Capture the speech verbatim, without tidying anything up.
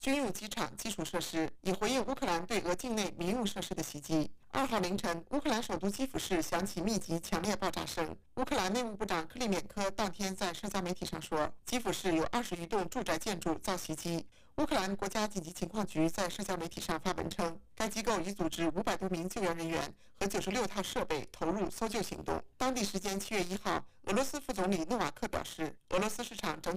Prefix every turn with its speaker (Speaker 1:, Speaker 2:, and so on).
Speaker 1: 军用机场基础设施，以回应乌克兰对俄境内民用设施的袭击。二号凌晨，乌克兰首都基辅市响起密集强烈爆炸声。乌克兰内务部长克里缅科当天在社交媒体上说，基辅市有二十余栋住宅建筑遭袭击。乌克兰国家紧急情况局在社交媒体上发文称，该机构已组织五百多名救援人员和九十六套设备投入搜救行动。当地时间七月一号，俄罗斯副总理诺瓦克表示，俄罗斯市场整